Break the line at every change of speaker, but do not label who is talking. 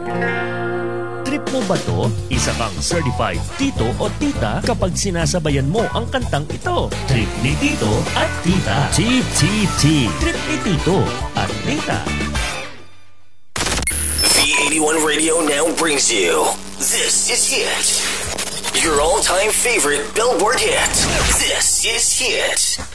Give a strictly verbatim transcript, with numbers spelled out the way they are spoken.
Trip mo ba to? Isa kang certified tito o tita kapag sinasabayan mo ang kantang ito. Trip ni Tito at Tita. T T T. Trip ni Tito at Tita.
V eighty-one Radio now brings you This Is Hit. Your all-time favorite Billboard hit. This is Hit.